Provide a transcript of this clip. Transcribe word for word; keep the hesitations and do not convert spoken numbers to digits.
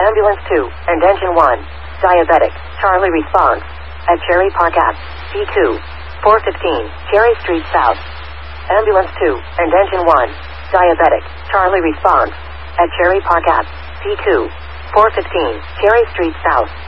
Ambulance two, and Engine one. Diabetic, Charlie responds. At Cherry Park Ave, P two. four fifteen, Cherry Street South. Ambulance two, and Engine one. Diabetic, Charlie responds. At Cherry Park Ave, P two. four fifteen, Cherry Street South.